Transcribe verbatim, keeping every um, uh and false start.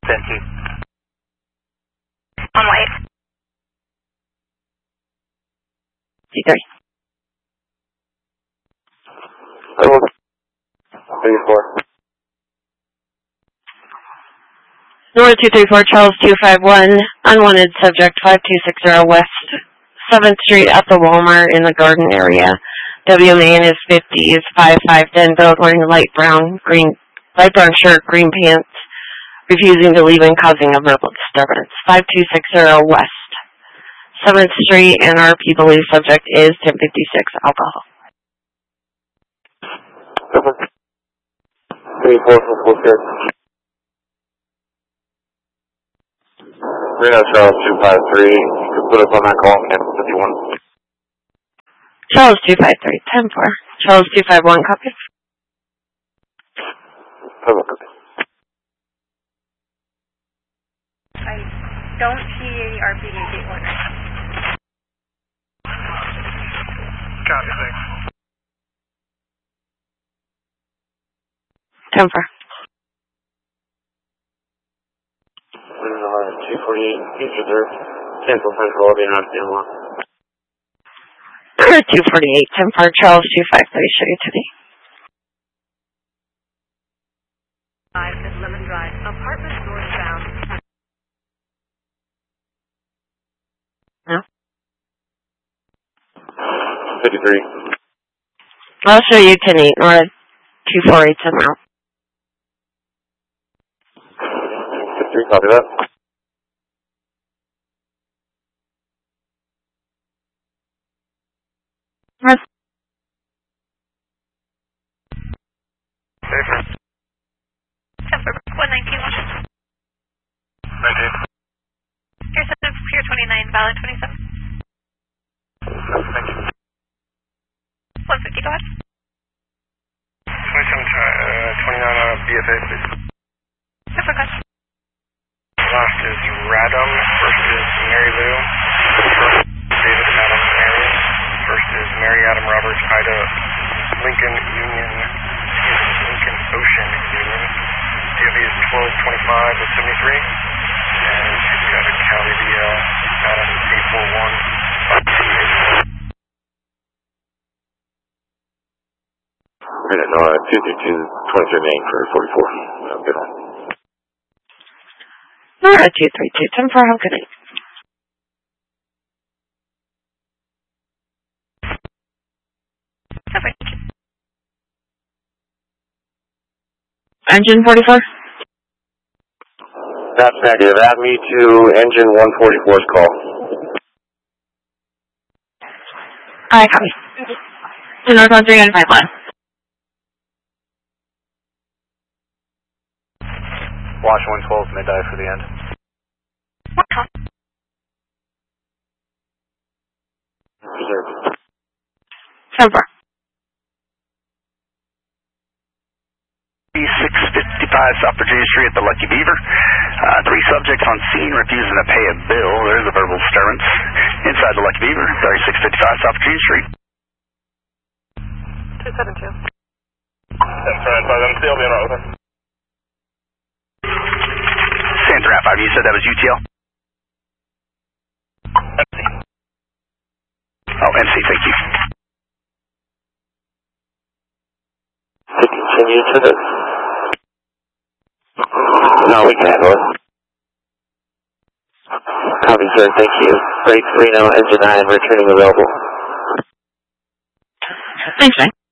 ten two. On white. T three. Hello. three four. North two three four, Charles two five one, unwanted subject five two six zero West seventh Street at the Walmart in the Garden area. W main is fifty, is five five ten build, wearing light brown, green, light brown shirt, green pants, refusing to leave and causing a verbal disturbance. five two six zero West seventh Street, and R P believes subject is ten fifty-six alcohol. three four four four six. Reno Charles two five three. You can put us on that call, cancel if you want. Charles two five three, ten four. Charles two five one, copy. Hello, copy. I don't see any R P gate one right now. Copy, thanks. ten four. two forty-eight, East Reserve, cancel central lobby and out of the unlock. two forty-eight, ten four, Charles two five three, show you to me. Five at Lemon Drive, apartment northbound. No? fifty-three. I'll show you ten eight, or two four eight, ten out. fifty-three, copy that. Yes. one nineteen, Washington. nineteen. Here's a Pier twenty-nine, valid twenty-seven. Thank you. one fifty, go ahead. twenty-seven, uh, twenty-nine, uh, B F A, please. No further question. Last is Radom. First is Mary Lou. First, David Adam Mary. First is Mary Adam Roberts, Ida Lincoln Union, Lincoln Ocean Union. D M V is twelve twenty-five with seventy-three. And she's got a Cali D L, Adam eight four one. Minute, no, uh, two two two, twenty-three main for forty-four. No, good one. Alright, two three two, ten four, how good night. Engine forty-four? That's negative. Add me to engine one forty-four's call. Alright, copy. North on three ninety-five one. Wash one twelve, mid-dive for the end. Reserve. ten four. six fifty-five South Virginia Street at the Lucky Beaver. Uh, three subjects on scene refusing to pay a bill. There's a verbal disturbance inside the Lucky Beaver. thirty-six fifty-five South Virginia Street. two seven two. ten five, I'm still being right with her. San three five, you said that was U T L? Oh, M C, thank you. Continue to the... No, we can handle it. Copy, sir. Thank you. Break Reno, engine nine, returning available. Thanks, man.